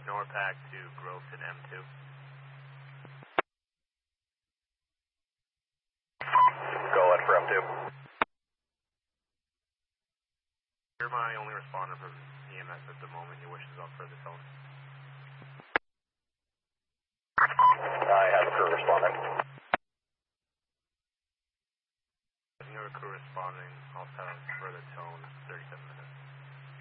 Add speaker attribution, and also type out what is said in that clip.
Speaker 1: NORPAC to Groveton M2.
Speaker 2: Go ahead for M2.
Speaker 1: You're my only responder from EMS at the moment. Your wishes on further tone.
Speaker 2: I have a crew responding.
Speaker 1: Your crew responding. I'll have further tone 37 minutes.